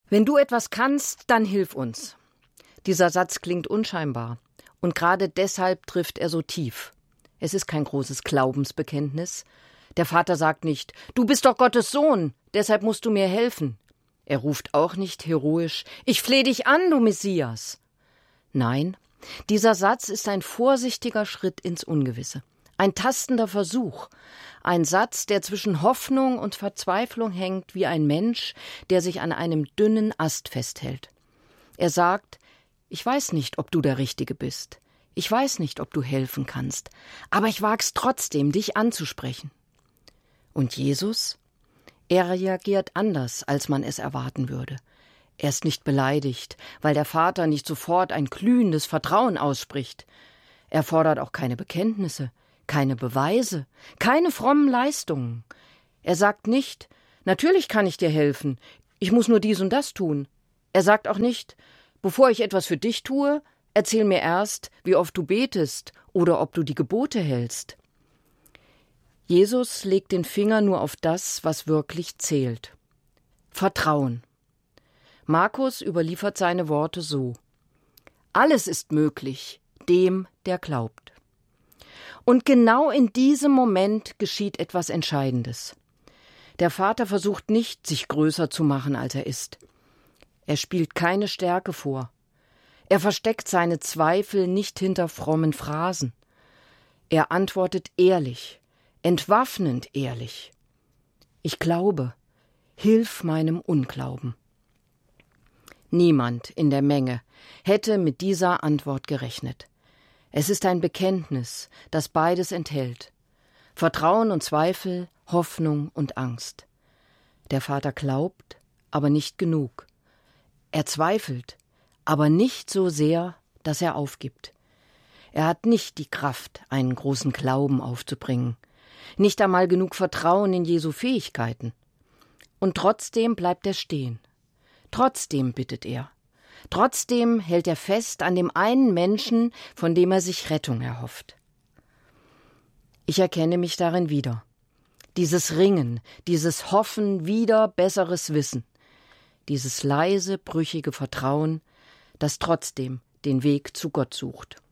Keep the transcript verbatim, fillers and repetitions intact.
Wenn du etwas kannst, dann hilf uns. Dieser Satz klingt unscheinbar. Und gerade deshalb trifft er so tief. Es ist kein großes Glaubensbekenntnis. Der Vater sagt nicht, du bist doch Gottes Sohn, deshalb musst du mir helfen. Er ruft auch nicht heroisch, ich flehe dich an, du Messias. Nein, dieser Satz ist ein vorsichtiger Schritt ins Ungewisse. Ein tastender Versuch. Ein Satz, der zwischen Hoffnung und Verzweiflung hängt, wie ein Mensch, der sich an einem dünnen Ast festhält. Er sagt, ich weiß nicht, ob du der Richtige bist. Ich weiß nicht, ob du helfen kannst. Aber ich wag's trotzdem, dich anzusprechen. Und Jesus? Er reagiert anders, als man es erwarten würde. Er ist nicht beleidigt, weil der Vater nicht sofort ein glühendes Vertrauen ausspricht. Er fordert auch keine Bekenntnisse, keine Beweise, keine frommen Leistungen. Er sagt nicht, natürlich kann ich dir helfen, ich muss nur dies und das tun. Er sagt auch nicht, bevor ich etwas für dich tue, erzähl mir erst, wie oft du betest oder ob du die Gebote hältst. Jesus legt den Finger nur auf das, was wirklich zählt. Vertrauen. Markus überliefert seine Worte so: Alles ist möglich, dem, der glaubt. Und genau in diesem Moment geschieht etwas Entscheidendes. Der Vater versucht nicht, sich größer zu machen, als er ist. Er spielt keine Stärke vor. Er versteckt seine Zweifel nicht hinter frommen Phrasen. Er antwortet ehrlich, entwaffnend ehrlich. Ich glaube, hilf meinem Unglauben. Niemand in der Menge hätte mit dieser Antwort gerechnet. Es ist ein Bekenntnis, das beides enthält. Vertrauen und Zweifel, Hoffnung und Angst. Der Vater glaubt, aber nicht genug. Er zweifelt, aber nicht so sehr, dass er aufgibt. Er hat nicht die Kraft, einen großen Glauben aufzubringen. Nicht einmal genug Vertrauen in Jesu Fähigkeiten. Und trotzdem bleibt er stehen. Trotzdem bittet er. Trotzdem hält er fest an dem einen Menschen, von dem er sich Rettung erhofft. Ich erkenne mich darin wieder. Dieses Ringen, dieses Hoffen wider besseres Wissen. Dieses leise, brüchige Vertrauen, das trotzdem den Weg zu Gott sucht.